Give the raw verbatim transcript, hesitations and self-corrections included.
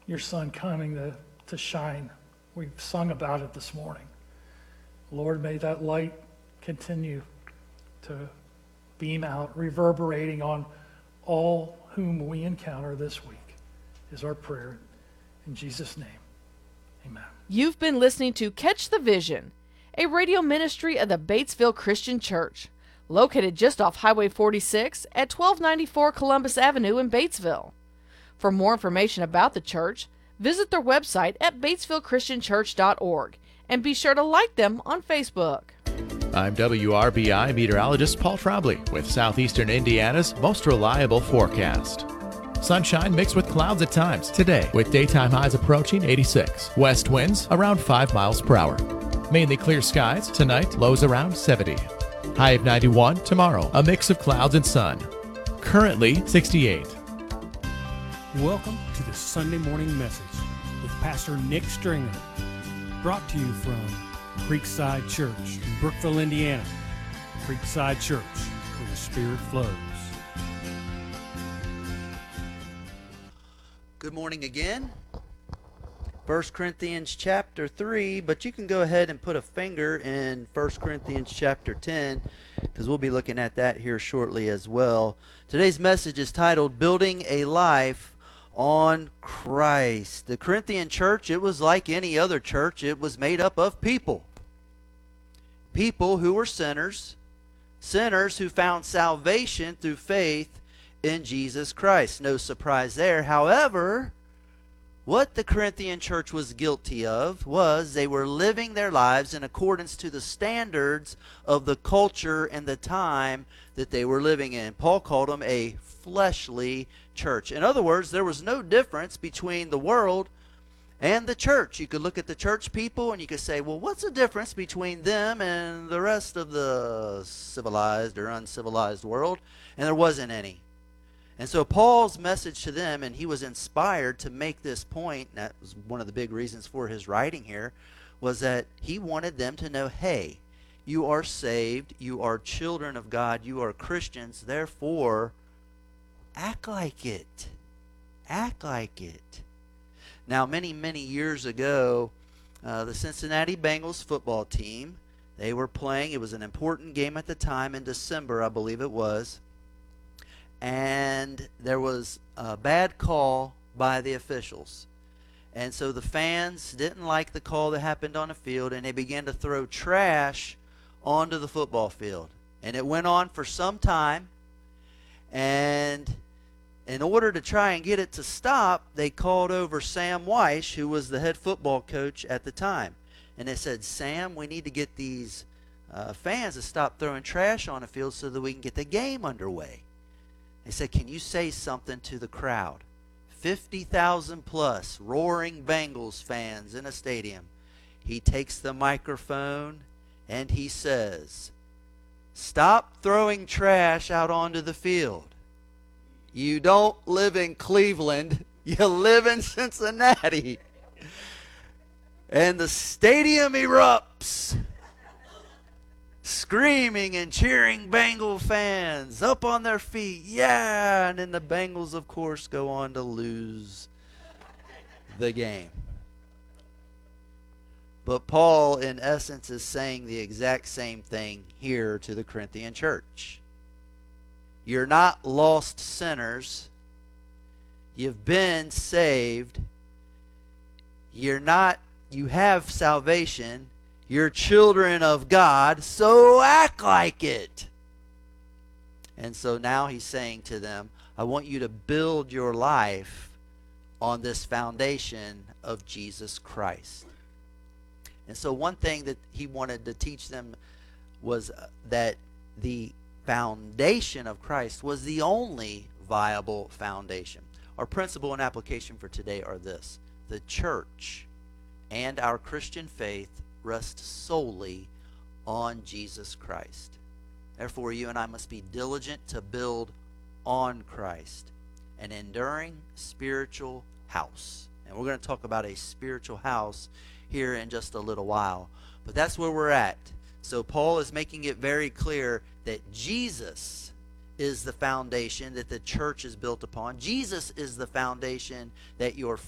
your Son coming to, to shine. We've sung about it this morning. Lord, may that light continue to beam out, reverberating on all whom we encounter this week, is our prayer. In Jesus' name, amen. You've been listening to Catch the Vision, a radio ministry of the Batesville Christian Church, located just off Highway forty-six at twelve ninety-four Columbus Avenue in Batesville. For more information about the church, visit their website at batesville christian church dot org and be sure to like them on Facebook. I'm W R B I meteorologist Paul Trombley with Southeastern Indiana's most reliable forecast. Sunshine mixed with clouds at times today, with daytime highs approaching eighty-six. West winds around five miles per hour. Mainly clear skies tonight, lows around seventy. High of ninety-one tomorrow, a mix of clouds and sun. Currently sixty-eight. Welcome to the Sunday morning message with Pastor Nick Stringer, brought to you from Creekside Church in Brookville, Indiana. Creekside Church, where the Spirit flows. Good morning again. First Corinthians chapter three, but you can go ahead and put a finger in First Corinthians chapter ten, because we'll be looking at that here shortly as well. Today's message is titled, Building a Life on Christ. The Corinthian church, it was like any other church. It was made up of people. People who were sinners. Sinners who found salvation through faith in Jesus Christ. No surprise there. However, what the Corinthian church was guilty of was they were living their lives in accordance to the standards of the culture and the time that they were living in. Paul called them a fleshly church. In other words, there was no difference between the world and the church. You could look at the church people and you could say, well, what's the difference between them and the rest of the civilized or uncivilized world? And there wasn't any. And so Paul's message to them, and he was inspired to make this point, and that was one of the big reasons for his writing here, was that he wanted them to know, hey, you are saved, you are children of God, you are Christians, therefore, act like it. Act like it. Now, many, many years ago, uh, the Cincinnati Bengals football team, they were playing, it was an important game at the time, in December, I believe it was, and there was a bad call by the officials. And so the fans didn't like the call that happened on the field, and they began to throw trash onto the football field. And it went on for some time, and in order to try and get it to stop, they called over Sam Weish, who was the head football coach at the time. And they said, Sam, we need to get these uh, fans to stop throwing trash on the field so that we can get the game underway. They said, can you say something to the crowd? fifty thousand plus roaring Bengals fans in a stadium. He takes the microphone and he says, stop throwing trash out onto the field. You don't live in Cleveland. You live in Cincinnati. And the stadium erupts, screaming and cheering Bengal fans up on their feet. Yeah! And then the Bengals, of course, go on to lose the game. But Paul, in essence, is saying the exact same thing here to the Corinthian church. You're not lost sinners. You've been saved. You're not, you have salvation. You're children of God, so act like it. And so now he's saying to them, I want you to build your life on this foundation of Jesus Christ. And so one thing that he wanted to teach them was that the foundation of Christ was the only viable foundation. Our principle and application for today are this: the church and our Christian faith rest solely on Jesus Christ. Therefore, you and I must be diligent to build on Christ, an enduring spiritual house. And we're going to talk about a spiritual house here in just a little while. But that's where we're at. So Paul is making it very clear that Jesus is the foundation that the church is built upon. Jesus is the foundation that your